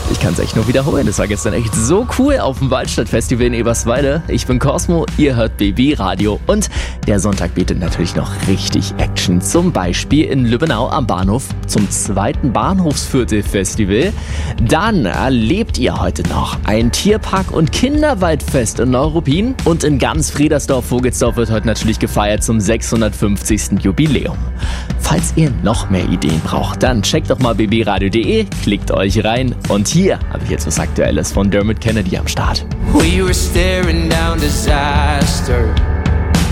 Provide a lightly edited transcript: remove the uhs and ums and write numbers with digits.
Ich kann es echt nur wiederholen. Das war gestern echt so cool auf dem Waldstadtfestival in Eberswalde. Ich bin Cosmo, ihr hört BB Radio und der Sonntag bietet natürlich noch richtig Action. Zum Beispiel in Lübbenau am Bahnhof zum 2. Bahnhofsviertel-Festival. Dann erlebt ihr heute noch ein Tierpark- und Kinderwaldfest in Neuruppin. Und in ganz Friedersdorf-Vogelsdorf wird heute natürlich gefeiert zum 650. Jubiläum. Falls ihr noch mehr Ideen braucht, dann checkt doch mal bbradio.de, klickt euch rein und hier habe ich jetzt was Aktuelles von Dermot Kennedy am Start. We were staring down disaster.